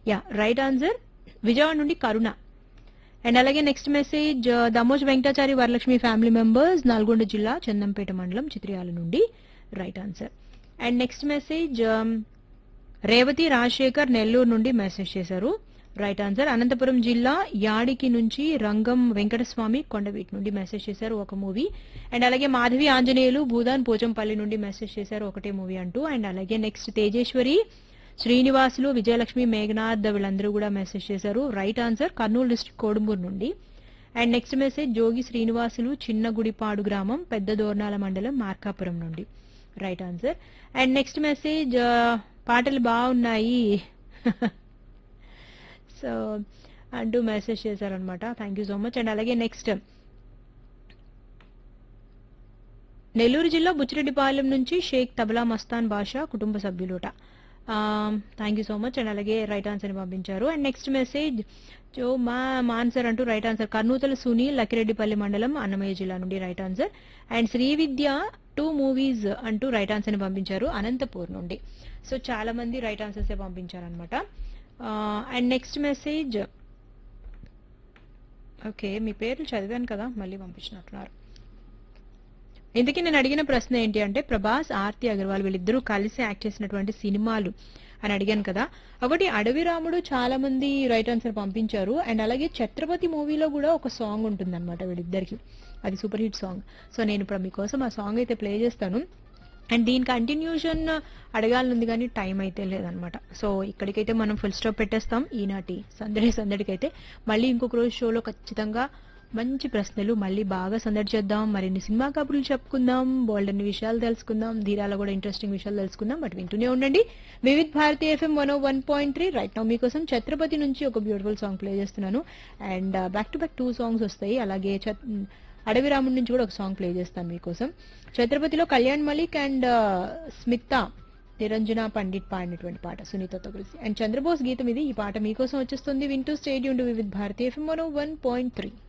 Yeah right answer Vijayawada నుండి కరుణ. And అలాగే next message దమోజ్ Venkatachari Varalakshmi family members Nalgonda జిల్లా చందంపేట మండలం చిత్రియాల నుండి right answer. And next message Revathi Rajasekhar Nellore నుండి మెసేజ్ చేశారు రైట్ ఆన్సర్. అనంతపురం జిల్లా యాడికి నుంచి రంగం వెంకటస్వామి కొండవీటి నుండి మెసేజ్ చేశారు ఒక మూవీ. అండ్ అలాగే మాధవి ఆంజనేయులు భూదాన్ పోచంపల్లి నుండి మెసేజ్ చేశారు ఒకటే మూవీ అంటూ. అండ్ అలాగే నెక్స్ట్ తేజేశ్వరి శ్రీనివాసులు విజయలక్ష్మి మేఘనాథ్ వీళ్ళందరూ కూడా మెసేజ్ చేశారు right answer Kurnool district Kodumur నుండి. అండ్ నెక్స్ట్ మెసేజ్ జోగి శ్రీనివాసులు చిన్నగుడిపాడు గ్రామం పెద్ద దోర్నాల మండలం మార్కాపురం నుండి right answer. And next message పాటలు బాగున్నాయి సో అంటూ మెసేజ్ చేశారనమాట. Thank you so much. And అలాగే నెక్స్ట్ నెల్లూరు జిల్లా బుచ్చిరెడ్డిపాలెం నుంచి షేక్ తబలా మస్తాన్ బాషా కుటుంబ సభ్యులుట. Thank you so much. And అలాగే రైట్ ఆన్సర్ పంపించారు. అండ్ నెక్స్ట్ మెసేజ్ జో మా ఆన్సర్ అంటూ రైట్ ఆన్సర్ కర్నూతల సునీల్ లక్కిరెడ్డిపల్లి మండలం అన్నమయ్య జిల్లా నుండి right answer. And Srividya 2 movies అంటూ రైట్ ఆన్సర్ ని పంపించారు అనంతపూర్ నుండి. సో చాలా మంది రైట్ ఆన్సర్స్ పంపించారనమాట. అండ్ నెక్స్ట్ మెసేజ్ ఓకే మీ పేర్లు చదివాను కదా మళ్ళీ పంపించినట్టున్నారు. ఇందుకే నేను అడిగిన ప్రశ్న ఏంటి అంటే ప్రభాస్ ఆర్తి అగర్వాల్ వీళ్ళిద్దరూ కలిసి యాక్ట్ చేసినటువంటి సినిమాలు అని అడిగాను కదా. ఒకటి అడవి రాముడు చాలా మంది రైట్ ఆన్సర్ పంపించారు. అండ్ అలాగే ఛత్రపతి మూవీలో కూడా ఒక సాంగ్ ఉంటుందన్నమాట వీళ్ళిద్దరికి, అది సూపర్ హిట్ సాంగ్. సో నేను ఇప్పుడు మీకోసం ఆ సాంగ్ అయితే ప్లే చేస్తాను. అండ్ దీని కంటిన్యూషన్ అడగాలనుంది కానీ టైం అయితే లేదనమాట. సో ఇక్కడికైతే మనం ఫుల్ స్టాప్ పెట్టేస్తాం ఈనాటి సందడికైతే. మళ్ళీ ఇంకొక రోజు షోలో ఖచ్చితంగా మంచి ప్రశ్నలు మళ్ళీ బాగా సందడి చేద్దాం, మరిన్ని సినిమా కబుర్లు చెప్పుకుందాం, బోల్డ్ అన్ని విషయాలు తెలుసుకుందాం, ధీరాలో కూడా ఇంట్రెస్టింగ్ విషయాలు తెలుసుకుందాం. బట్ వింటూనే ఉండండి Vividh Bharati FM 101.3. Right now మీకోసం ఛత్రపతి నుంచి ఒక బ్యూటిఫుల్ సాంగ్ ప్లే చేస్తున్నాను. And back to back 2 songs వస్తాయి. అలాగే అడవి రాముడి నుంచి కూడా ఒక సాంగ్ ప్లే చేస్తాను మీకోసం. ఛత్రపతిలో కళ్యాణ్ మలిక్ అండ్ స్మితా నిరంజన పండిట్ పాడినటువంటి పాట సునీతతో కలిసి. అండ్ చంద్రబోస్ గీతం ఇది. ఈ పాట మీకోసం వచ్చేస్తుంది. వింటూ స్టేడియం వివిధ్ భారతి FM 101.3.